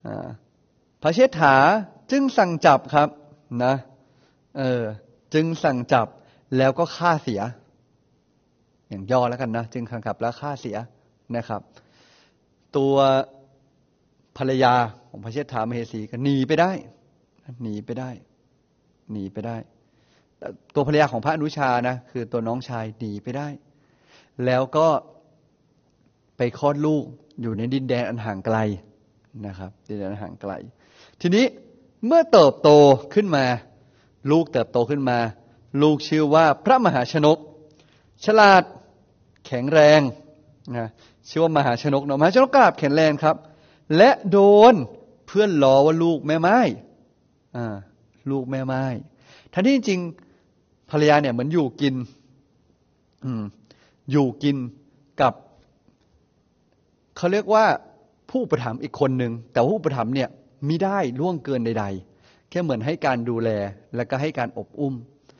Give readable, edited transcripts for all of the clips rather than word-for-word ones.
พระเชษฐาจึงสั่งจับครับนะจึงสั่งจับแล้วก็ฆ่าเสียอย่างย่อแล้วกันนะจึงสั่งจับแล้วฆ่าเสียนะครับตัวภรรยาของพระเชษฐามเหสีก็หนีไปได้ตัวภรรยาของพระอนุชานะคือตัวน้องชายหนีไปได้แล้วก็ไปคลอดลูกอยู่ในดินแดนอันห่างไกลนะครับดินแดนอันห่างไกลทีนี้เมื่อเติบโตขึ้นมาลูกชื่อว่าพระมหาชนกฉลาดแข็งแรงนะชื่อว่ามหาชนกมหาชนกกราบแข็งแรงครับและโดนเพื่อนล้อว่าลูกแม่ไม้ทั้งที่จริงภรรยาเนี่ยเหมือนอยู่กินกับเขาเรียกว่าผู้อุปถัมภ์อีกคนหนึ่งแต่ผู้อุปถัมภ์เนี่ยมิได้ล่วงเกินใดๆแค่เหมือนให้การดูแลและก็ให้การอบอุ้ม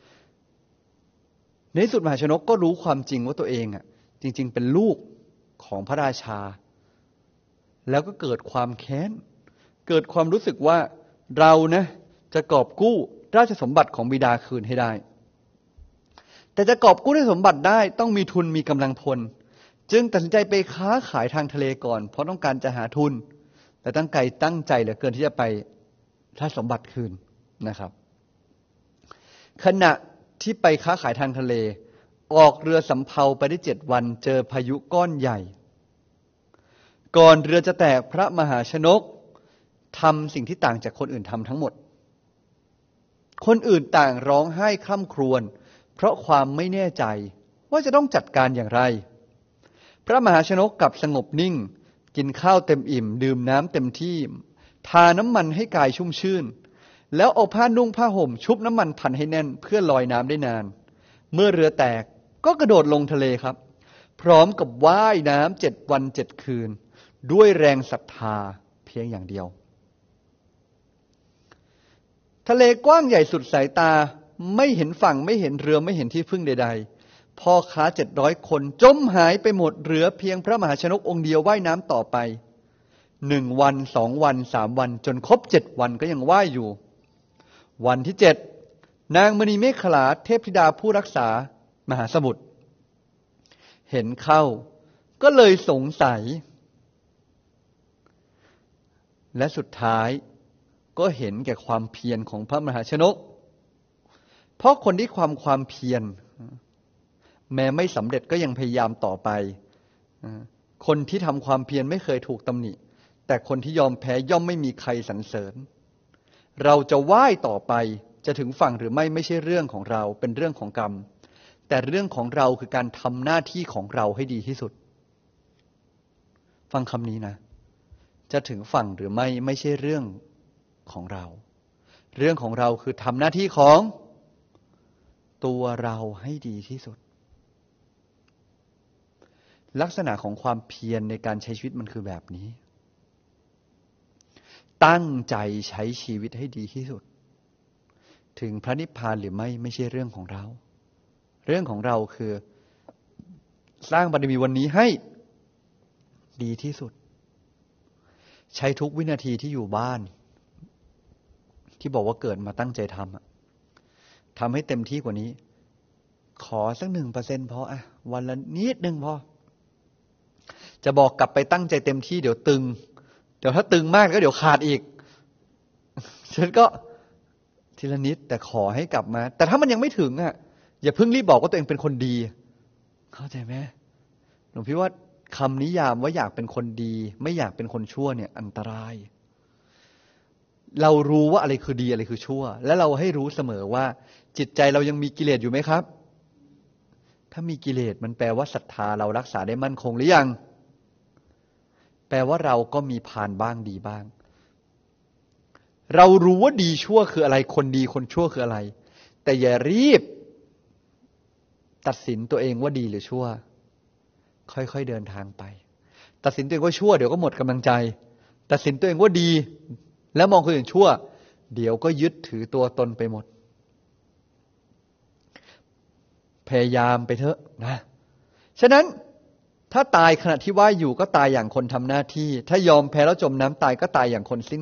ในที่สุดมหาชนกก็รู้ความจริงว่าตัวเองจริงๆเป็นลูกของพระราชาแล้วก็เกิดความแค้นเกิดความรู้สึกว่าเรานะจะกอบกู้ราชสมบัติของบิดาคืนให้ได้แต่จะกอบกู้ราชสมบัติได้ต้องมีทุนมีกำลังพลจึงตัดสินใจไปค้าขายทางทะเลก่อนเพราะต้องการจะหาทุนแต่ตั้งใจเหลือเกินที่จะไปราชสมบัติคืนนะครับขณะที่ไปค้าขายทางทะเลออกเรือสำเภาไปได้7 วันเจอพายุก้อนใหญ่ก่อนเรือจะแตกพระมหาชนกทำสิ่งที่ต่างจากคนอื่นทำทั้งหมดคนอื่นต่างร้องไห้คร่ำครวญเพราะความไม่แน่ใจว่าจะต้องจัดการอย่างไรพระมหาชนกกลับสงบนิ่งกินข้าวเต็มอิ่มดื่มน้ำเต็มที่ทาน้ำมันให้กายชุ่มชื่นแล้วเอาผ้านุ่งผ้าห่มชุบน้ำมันพันให้แน่นเพื่อลอยน้ำได้นานเมื่อเรือแตกก็กระโดดลงทะเลครับพร้อมกับว่ายน้ำ7 วัน 7 คืนด้วยแรงศรัทธาเพียงอย่างเดียวทะเลกว้างใหญ่สุดสายตาไม่เห็นฝั่งไม่เห็นเรือไม่เห็นที่พึ่งใดๆพ่อค้า700 คนจมหายไปหมดเหลือเพียงพระมหาชนกองค์เดียวว่ายน้ำต่อไป1 วัน2 วัน3 วันจนครบ7 วันก็ยังว่ายอยู่วันที่7นางมณีเมขลาเทพธิดาผู้รักษามหาสมุทรเห็นเข้าก็เลยสงสัยและสุดท้ายก็เห็นแก่ความเพียรของพระมหาชนกเพราะคนที่ความเพียรแม้ไม่สำเร็จก็ยังพยายามต่อไปคนที่ทำความเพียรไม่เคยถูกตำหนิแต่คนที่ยอมแพ้ย่อมไม่มีใครสรรเสริญเราจะว่ายต่อไปจะถึงฝั่งหรือไม่ใช่เรื่องของเราเป็นเรื่องของกรรมแต่เรื่องของเราคือการทำหน้าที่ของเราให้ดีที่สุดฟังคำนี้นะจะถึงฝั่งหรือไม่ใช่เรื่องของเราเรื่องของเราคือทำหน้าที่ของตัวเราให้ดีที่สุดลักษณะของความเพียรในการใช้ชีวิตมันคือแบบนี้ตั้งใจใช้ชีวิตให้ดีที่สุดถึงพระนิพพานหรือไม่ใช่เรื่องของเราเรื่องของเราคือสร้างบารมีวันนี้ให้ดีที่สุดใช้ทุกวินาทีที่อยู่บ้านที่บอกว่าเกิดมาตั้งใจทำให้เต็มที่กว่านี้ขอสัก1%พอวันละนิดนึงพอจะบอกกลับไปตั้งใจเต็มที่เดี๋ยวตึงเดี๋ยวถ้าตึงมากก็เดี๋ยวขาดอีกฉันก็ทีละนิดแต่ขอให้กลับมาแต่ถ้ามันยังไม่ถึงอย่าเพิ่งรีบบอกว่าตัวเองเป็นคนดีเข้าใจไหมหลวงพี่ว่าคำนิยามว่าอยากเป็นคนดีไม่อยากเป็นคนชั่วเนี่ยอันตรายเรารู้ว่าอะไรคือดีอะไรคือชั่วและเราให้รู้เสมอว่าจิตใจเรายังมีกิเลสอยู่ไหมครับถ้ามีกิเลสมันแปลว่าศรัทธาเรารักษาได้มั่นคงหรือยังแปลว่าเราก็มีผ่านบ้างดีบ้างเรารู้ว่าดีชั่วคืออะไรคนดีคนชั่วคืออะไรแต่อย่ารีบตัดสินตัวเองว่าดีหรือชั่วค่อยๆเดินทางไปตัดสินตัวเองว่าชั่วเดี๋ยวก็หมดกำลังใจตัดสินตัวเองว่าดีแล้วมองคนอื่นชั่วเดี๋ยวก็ยึดถือตัวตนไปหมดพยายามไปเถอะนะฉะนั้นถ้าตายขณะที่ว่ายอยู่ก็ตายอย่างคนทำหน้าที่ถ้ายอมแพ้แล้วจมน้ำตายก็ตายอย่างคนสิ้น